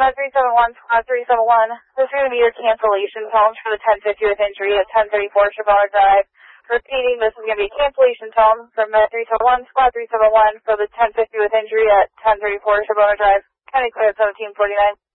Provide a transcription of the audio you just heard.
Med 371, Squad 371. This is going to be your cancellation tone for the 1050 with injury at 1034 Chabela Drive. Repeating, this is going to be a cancellation tone from Med 371, Squad 371 for the 1050 with injury at 1034 Chabela Drive. County Clear at 1749.